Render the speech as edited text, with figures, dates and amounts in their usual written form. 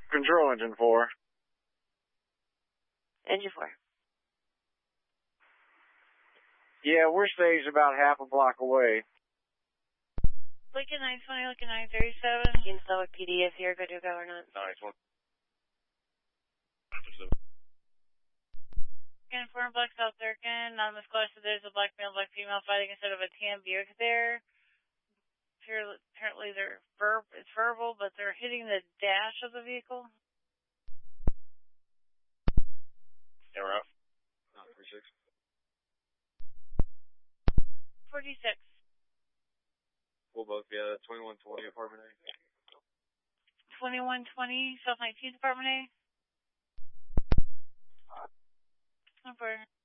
Control engine 4. Engine 4. Yeah, we're staged about half a block away. Lincoln 920, Lincoln 937. You can tell what PD is here, good to go or not. Nice one. Inform Black South Durkin. Anonymous caller said there's a black male, black female fighting instead of a tan Buick there. Apparently it's verbal, but they're hitting the dash of the vehicle. Yeah, we're up. 36. 46. We'll both be at 2120 apartment A. 2120 South 19th Apartment A. Number.